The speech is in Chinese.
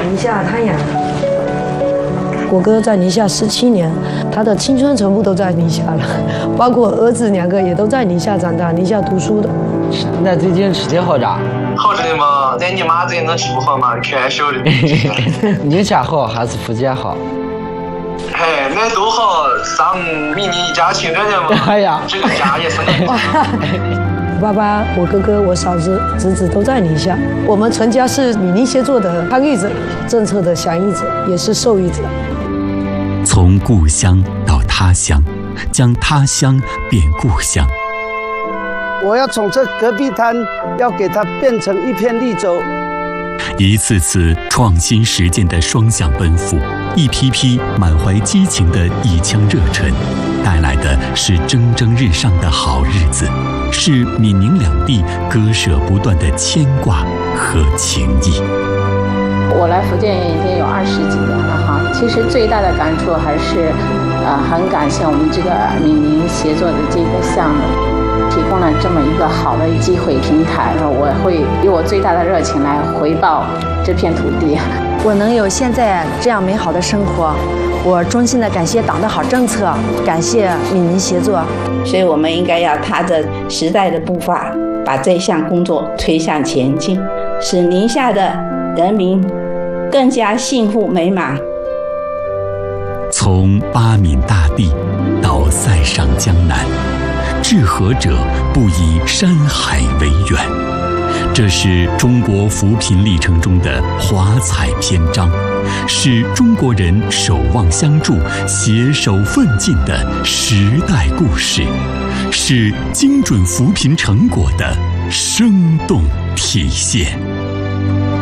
宁夏滩养。我哥在宁夏17年，他的青春全部都在宁夏了，包括儿子2个也都在宁夏长大，宁夏读书的。 那最近吃的好咋？ 好吃的嘛，在你妈这能吃不好吗？全晓得。 宁夏好还是福建好？ 哎，那都好，上比你一家亲热的嘛。 哎呀， 这个家也是你。 爸爸、我哥哥、我嫂子、侄子都在宁夏，我们全家是米宁协作的参与者，政策的响应者，也是受益者。 从故乡到他乡，将他乡变故乡。 我要从这戈壁滩，要给它变成一片绿洲。 一次次创新实践的双向奔赴，一批批满怀激情的一腔热忱，带来的是蒸蒸日上的好日子，是闽宁两地割舍不断的牵挂和情谊。 我来福建已经有20几年了哈，其实最大的感触还是，很感谢我们这个闽宁协作的这个项目，提供了这么一个好的机会平台，我会以我最大的热情来回报这片土地。 我能有现在这样美好的生活，我衷心的感谢党的好政策，感谢闽宁协作。 所以我们应该要踏着时代的步伐，把这项工作推向前进，使宁夏的人民更加幸福美满。 从八闽大地到塞上江南，治河者不以山海为远，这是中国扶贫历程中的华彩篇章，是中国人守望相助、携手奋进的时代故事，是精准扶贫成果的生动体现。